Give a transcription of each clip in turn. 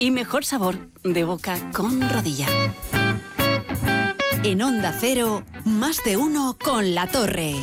y mejor sabor de boca con Rodilla. En Onda Cero, más de uno con La Torre.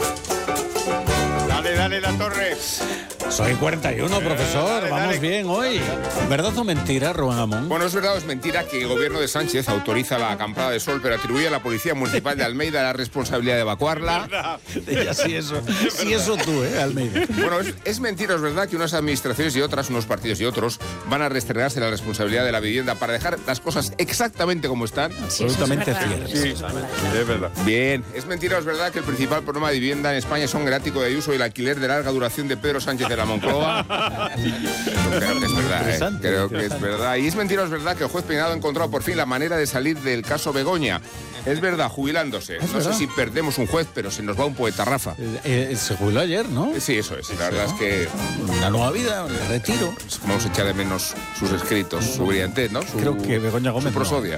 Dale, La Torre. Soy 41, profesor. Vamos bien hoy. ¿Verdad o mentira, Rubén Amón? Bueno, es verdad o es mentira que el gobierno de Sánchez autoriza la acampada de sol, pero atribuye a la Policía Municipal de Almeida la responsabilidad de evacuarla. Sí, eso tú, Almeida. Bueno, es mentira, es verdad que unas administraciones y otras, unos partidos y otros, van a restregarse la responsabilidad de la vivienda para dejar las cosas exactamente como están. Absolutamente cierto. Sí, es verdad. Bien, es mentira, es verdad que el principal problema de vivienda en España son el ático de Ayuso y el alquiler de larga duración de Pedro Sánchez de la Moncloa. Creo que es verdad, Creo que es verdad. Y es mentira, es verdad que el juez Peinado ha encontrado por fin la manera de salir del caso Begoña. Es verdad, jubilándose. No sé si perdemos un juez, pero se nos va un poeta, Rafa. Se jubiló ayer, ¿no? Sí, eso es. La verdad es que... Una nueva vida, un retiro. Vamos a echar de menos sus escritos, su brillantez, ¿no? Creo que Begoña Gómez su prosodia.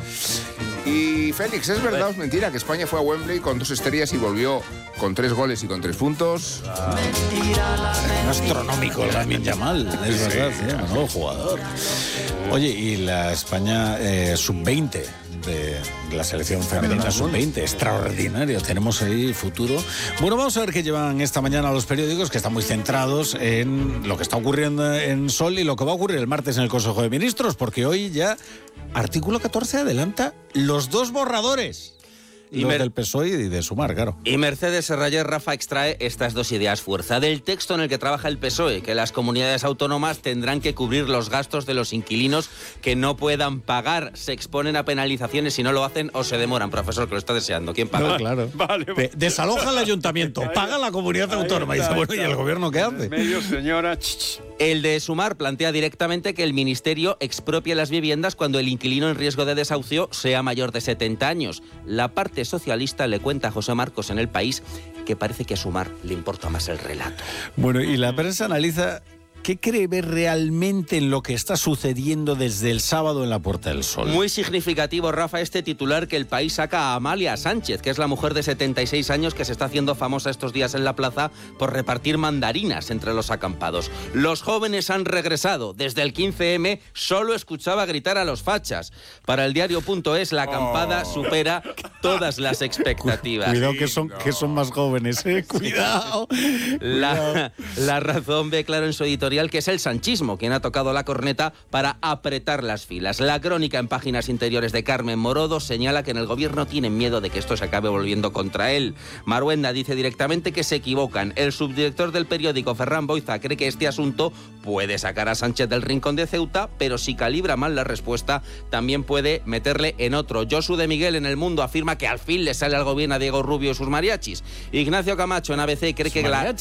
Y Félix, ¿es verdad o es mentira que España fue a Wembley con 2 estrellas y volvió con 3 goles y con 3 puntos? Un astronómico, el Lamine Yamal, es verdad, nuevo jugador. Oye, y la España sub-20 de la selección femenina sub-20, extraordinario, tenemos ahí futuro. Bueno, vamos a ver qué llevan esta mañana los periódicos, que están muy centrados en lo que está ocurriendo en Sol y lo que va a ocurrir el martes en el Consejo de Ministros, porque hoy ya artículo 14 adelanta los 2 borradores. Y los del PSOE y de Sumar, claro. Y Mercedes Serraller, Rafa, extrae estas 2 ideas fuerza del texto en el que trabaja el PSOE, que las comunidades autónomas tendrán que cubrir los gastos de los inquilinos que no puedan pagar. Se exponen a penalizaciones si no lo hacen o se demoran. Profesor, que lo está deseando. ¿Quién paga? No, claro. Vale. Desaloja el ayuntamiento, paga la comunidad autónoma. Y dice, bueno, ¿y el gobierno qué hace? Medio, señora. El de Sumar plantea directamente que el Ministerio expropie las viviendas cuando el inquilino en riesgo de desahucio sea mayor de 70 años. La parte socialista le cuenta a José Marcos en El País que parece que a Sumar le importa más el relato. Bueno, y la prensa analiza qué cree ver realmente en lo que está sucediendo desde el sábado en la Puerta del Sol. Muy significativo, Rafa, este titular que El País saca a Amalia Sánchez, que es la mujer de 76 años que se está haciendo famosa estos días en la plaza por repartir mandarinas entre los acampados. Los jóvenes han regresado. Desde el 15M solo escuchaba gritar a los fachas. Para el diario.es, la acampada supera todas las expectativas. Cuidado que son más jóvenes, Cuidado. La Razón ve claro en su editorial que es el sanchismo quien ha tocado la corneta para apretar las filas. La crónica en páginas interiores de Carmen Morodo señala que en el gobierno tienen miedo de que esto se acabe volviendo contra él. Maruenda dice directamente que se equivocan. El subdirector del periódico, Ferran Boiza, cree que este asunto puede sacar a Sánchez del rincón de Ceuta, pero si calibra mal la respuesta, también puede meterle en otro. Josu de Miguel en El Mundo afirma que al fin le sale algo bien a Diego Rubio y sus mariachis. Ignacio Camacho en ABC cree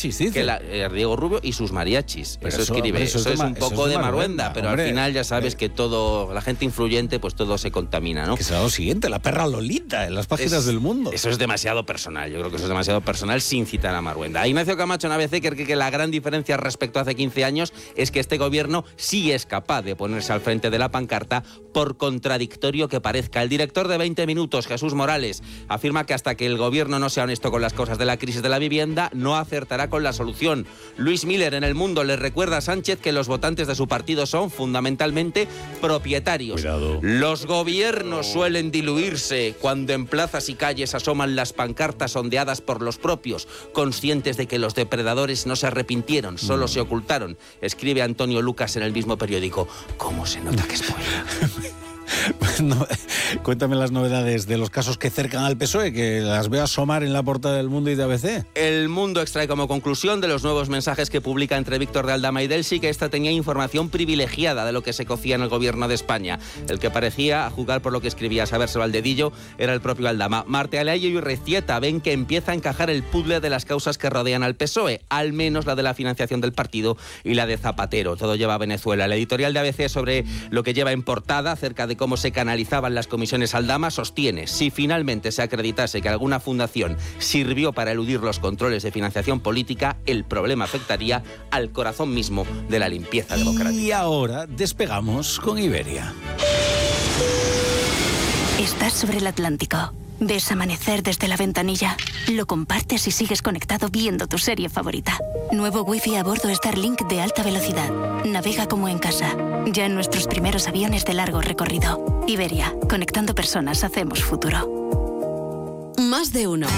que Diego Rubio y sus mariachis. Eso escribe. Eso es un poco de Maruenda, pero hombre, al final ya sabes que todo, la gente influyente, pues todo se contamina, ¿no? Que será lo siguiente, la perra Lolita en las páginas del Mundo. Eso es demasiado personal, yo creo que eso es demasiado personal sin citar a Maruenda. Ignacio Camacho en ABC cree que la gran diferencia respecto a hace 15 años es que este gobierno sí es capaz de ponerse al frente de la pancarta, por contradictorio que parezca. El director de 20 Minutos, Jesús Morales, afirma que hasta que el gobierno no sea honesto con las causas de la crisis de la vivienda, no acertará con la solución. Luis Miller en El Mundo le recuerda a Sánchez que los votantes de su partido son fundamentalmente propietarios. Cuidado. Los gobiernos suelen diluirse cuando en plazas y calles asoman las pancartas ondeadas por los propios, conscientes de que los depredadores no se arrepintieron, solo se ocultaron, escribe Antonio Lucas en el mismo periódico. ¿Cómo se nota que es spoiler? No, cuéntame las novedades de los casos que cercan al PSOE, que las veo asomar en la portada del Mundo y de ABC. El Mundo extrae como conclusión de los nuevos mensajes que publica entre Víctor de Aldama y Delsi que esta tenía información privilegiada de lo que se cocía en el gobierno de España. El que parecía, a juzgar por lo que escribía, sabérselo al dedillo, era el propio Aldama. Martealayo y Recieta ven que empieza a encajar el puzzle de las causas que rodean al PSOE, al menos la de la financiación del partido y la de Zapatero. Todo lleva a Venezuela. El editorial de ABC sobre lo que lleva en portada acerca de cómo se canalizaban las comisiones Aldama sostiene: si finalmente se acreditase que alguna fundación sirvió para eludir los controles de financiación política, el problema afectaría al corazón mismo de la limpieza democrática. Y ahora despegamos con Iberia. Estás sobre el Atlántico. Ves amanecer desde la ventanilla. Lo compartes y sigues conectado viendo tu serie favorita. Nuevo Wi-Fi a bordo Starlink de alta velocidad. Navega como en casa. Ya en nuestros primeros aviones de largo recorrido. Iberia, conectando personas hacemos futuro. Más de uno.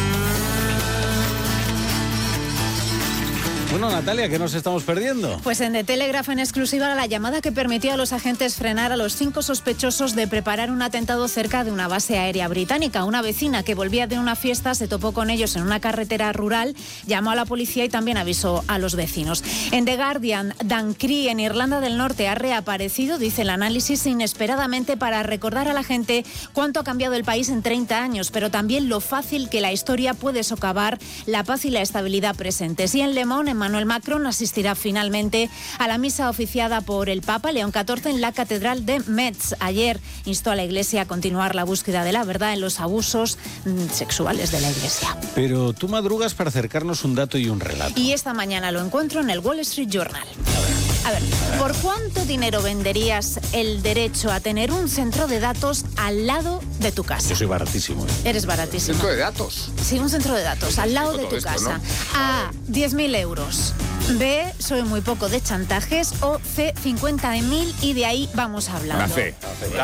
Bueno, Natalia, ¿qué nos estamos perdiendo? Pues en The Telegraph en exclusiva la llamada que permitió a los agentes frenar a los 5 sospechosos de preparar un atentado cerca de una base aérea británica. Una vecina que volvía de una fiesta se topó con ellos en una carretera rural, llamó a la policía y también avisó a los vecinos. En The Guardian, Dan Cree en Irlanda del Norte ha reaparecido, dice el análisis, inesperadamente para recordar a la gente cuánto ha cambiado el país en 30 años, pero también lo fácil que la historia puede socavar la paz y la estabilidad presentes. Y en Le Monde, Emmanuel Macron asistirá finalmente a la misa oficiada por el Papa León XIV en la Catedral de Metz. Ayer instó a la Iglesia a continuar la búsqueda de la verdad en los abusos sexuales de la Iglesia. Pero tú madrugas para acercarnos un dato y un relato. Y esta mañana lo encuentro en el Wall Street Journal. A ver, ¿por cuánto dinero venderías el derecho a tener un centro de datos al lado de tu casa? Yo soy baratísimo. Eres baratísimo. ¿Centro de datos? Sí, un centro de datos al lado de tu esto, casa. ¿no? A, 10.000 euros. B, soy muy poco de chantajes. O C, 50.000 y de ahí vamos hablando. La C.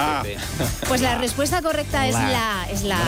Pues la respuesta correcta es la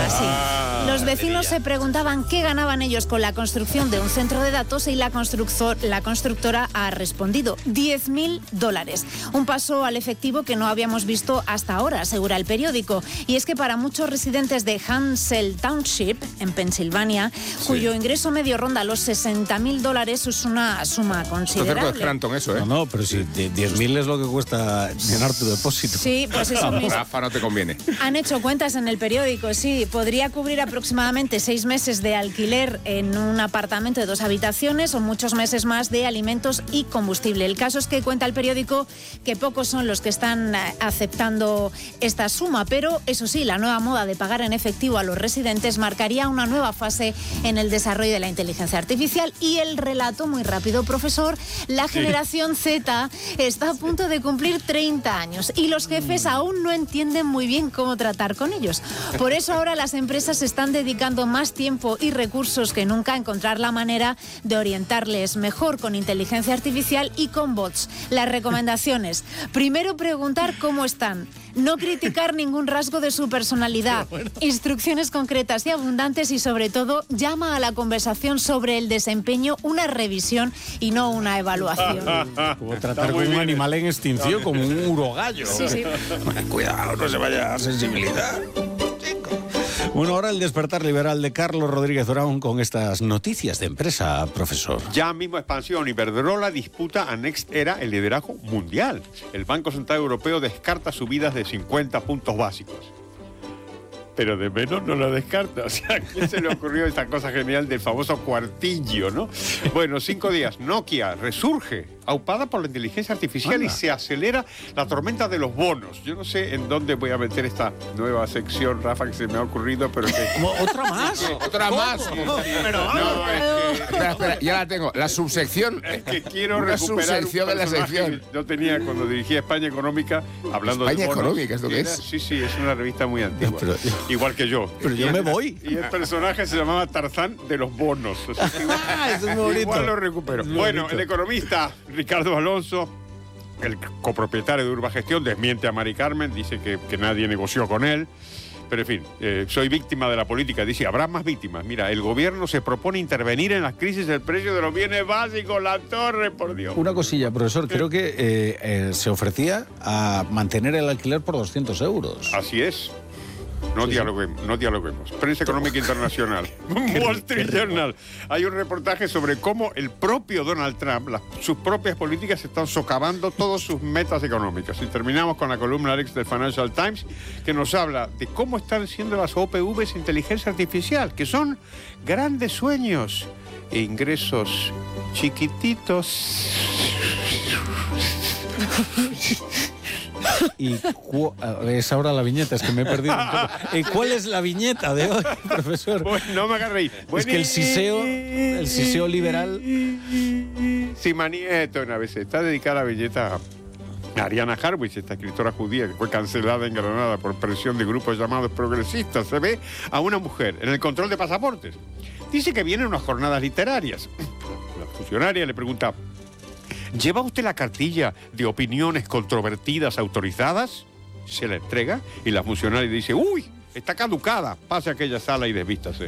sí. Los vecinos se preguntaban qué ganaban ellos con la construcción de un centro de datos y la constructora ha respondido $10.000. Un paso al efectivo que no habíamos visto hasta ahora, asegura el periódico. Y es que para muchos residentes de Hansel Township, en Pensilvania, cuyo ingreso medio ronda los $60.000, es una suma considerable. Cerca de Scranton eso, ¿eh? No, pero si 10.000 es lo que cuesta llenar tu depósito. Sí, pues eso mismo. Rafa, no te conviene. Han hecho cuentas en el periódico, sí. Podría cubrir aproximadamente 6 meses de alquiler en un apartamento de 2 habitaciones o muchos meses más de alimentos y combustible. El caso es que cuenta el periódico que pocos son los que están aceptando esta suma, pero eso sí, la nueva moda de pagar en efectivo a los residentes marcaría una nueva fase en el desarrollo de la inteligencia artificial. Y el relato, muy rápido, profesor, la generación Z está a punto de cumplir 30 años y los jefes aún no entienden muy bien cómo tratar con ellos. Por eso ahora las empresas están dedicando más tiempo y recursos que nunca a encontrar la manera de orientarles mejor con inteligencia artificial y con bots. Las recomendaciones: primero preguntar cómo están, no criticar ningún rasgo de su personalidad, instrucciones concretas y abundantes y sobre todo llama a la conversación sobre el desempeño una revisión y no una evaluación. Como tratar con un animal en extinción, como un urogallo. Sí, sí. Cuidado, no se vaya a sensibilidad. Bueno, ahora el despertar liberal de Carlos Rodríguez Brown con estas noticias de empresa, profesor. Ya mismo expansión. Iberdrola disputa a Next Era el liderazgo mundial. El Banco Central Europeo descarta subidas de 50 puntos básicos. Pero de menos no lo descarta. O sea, ¿a quién se le ocurrió esta cosa genial del famoso cuartillo, no? Bueno, 5 días. Nokia resurge, aupada por la inteligencia artificial y se acelera la tormenta de los bonos. Yo no sé en dónde voy a meter esta nueva sección, Rafa, que se me ha ocurrido, pero que... ¿Otra más? ¿Otra más? Pero No, espera, ya la tengo. La subsección. es que quiero Una recuperar subsección de la sección. que yo tenía cuando dirigía España Económica, hablando España de bonos. Económica, ¿esto qué es? Sí, es una revista muy antigua. Pero- Igual que yo. Pero yo me voy. Y el personaje se llamaba Tarzán de los bonos. O sea, que Eso es muy bonito. igual lo recupero. Muy Bueno, bonito. el economista Ricardo Alonso, el copropietario de Urbagestión, desmiente a Mari Carmen, dice que nadie negoció con él. Pero en fin, soy víctima de la política. Dice, habrá más víctimas. Mira, el gobierno se propone intervenir en las crisis del precio de los bienes básicos. La torre, por Dios. Una cosilla, profesor. Creo que se ofrecía a mantener el alquiler por 200 euros. Así es. No dialoguemos. Prensa Económica Internacional. Wall Street Journal. Hay un reportaje sobre cómo el propio Donald Trump, sus propias políticas están socavando todas sus metas económicas. Y terminamos con la columna Alex del Financial Times, que nos habla de cómo están siendo las OPVs inteligencia artificial, que son grandes sueños e ingresos chiquititos. Y es ahora la viñeta, es que me he perdido un poco. ¿Cuál es la viñeta de hoy, profesor? Bueno, no me hagas reír. Es que el siseo liberal... Sí, Manieto, una vez está dedicada la belleza Ariana Harwitz, esta escritora judía que fue cancelada en Granada por presión de grupos llamados progresistas, se ve a una mujer en el control de pasaportes. Dice que vienen unas jornadas literarias. La funcionaria le pregunta: ¿lleva usted la cartilla de opiniones controvertidas autorizadas? Se la entrega y la funcionaria dice: ¡uy! Está caducada. Pase a aquella sala y desvístase.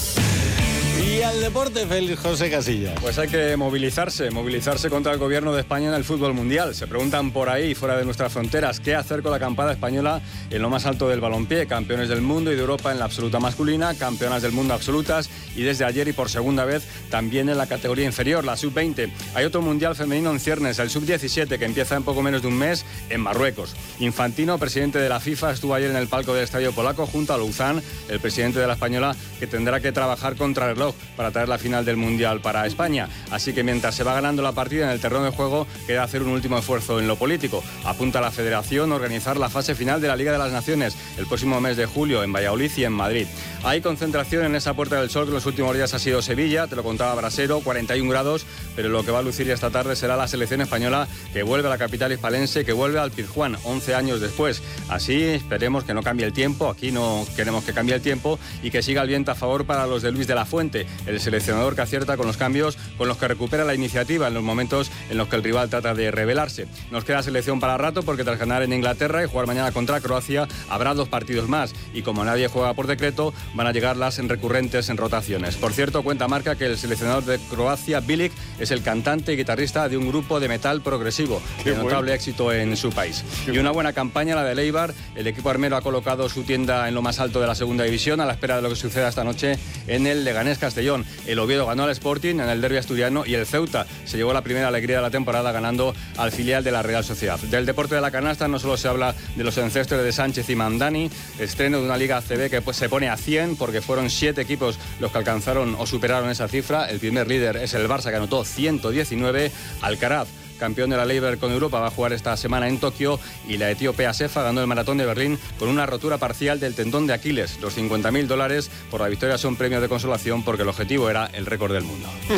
Y al deporte, Félix José Casillas. Pues hay que movilizarse contra el gobierno de España en el fútbol mundial. Se preguntan por ahí, fuera de nuestras fronteras, qué hacer con la acampada española en lo más alto del balompié. Campeones del mundo y de Europa en la absoluta masculina, campeonas del mundo absolutas y desde ayer y por segunda vez también en la categoría inferior, la sub-20. Hay otro mundial femenino en ciernes, el sub-17, que empieza en poco menos de un mes en Marruecos. Infantino, presidente de la FIFA, estuvo ayer en el palco del Estadio Polaco junto a Louzán, el presidente de la española, que tendrá que trabajar contra el reloj para traer la final del Mundial para España. Así que mientras se va ganando la partida en el terreno de juego, queda hacer un último esfuerzo en lo político. Apunta a la Federación a organizar la fase final de la Liga de las Naciones el próximo mes de julio en Valladolid y en Madrid. Hay concentración en esa Puerta del Sol que en los últimos días ha sido Sevilla, te lo contaba Brasero, 41 grados, pero lo que va a lucir esta tarde será la selección española, que vuelve a la capital hispalense, que vuelve al Pizjuán 11 años después. Así esperemos que no cambie el tiempo, aquí no queremos que cambie el tiempo, y que siga el viento a favor para los de Luis de la Fuente, el seleccionador que acierta con los cambios, con los que recupera la iniciativa en los momentos en los que el rival trata de rebelarse. Nos queda selección para rato, porque tras ganar en Inglaterra y jugar mañana contra Croacia habrá 2 partidos más, y como nadie juega por decreto, van a llegar las recurrentes en rotaciones. Por cierto, cuenta Marca que el seleccionador de Croacia, Bilic, es el cantante y guitarrista de un grupo de metal progresivo de notable éxito en su país. Y una buena campaña la de Eibar. El equipo armero ha colocado su tienda en lo más alto de la segunda división a la espera de lo que suceda esta noche en el Leganés Castellón. El Oviedo ganó al Sporting en el derbi asturiano y el Ceuta se llevó la primera alegría de la temporada ganando al filial de la Real Sociedad. Del deporte de la canasta no solo se habla de los encestos de Sánchez y Mandani, estreno de una Liga ACB que pues se pone a 100 porque fueron 7 equipos los que alcanzaron o superaron esa cifra. El primer líder es el Barça, que anotó 119. Alcaraz, campeón de la Leiber con Europa, va a jugar esta semana en Tokio, y la etíope Asefa ganó el maratón de Berlín con una rotura parcial del tendón de Aquiles. Los $50.000 por la victoria son premios de consolación, porque el objetivo era el récord del mundo. Pues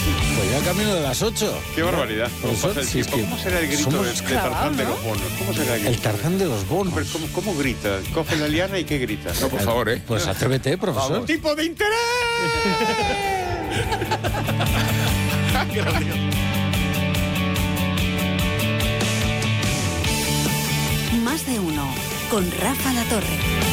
ya camino de las 8. ¡Qué barbaridad! ¿Cómo será el grito de Tarzán de los bonos? ¿Cómo será el grito? El Tarzán de los bonos. Pero ¿cómo grita? Coge la liana y ¿qué grita? No, por favor, ¿eh? Pues atrévete, profesor. ¡Un tipo de interés! Más de uno, con Rafa La Torre.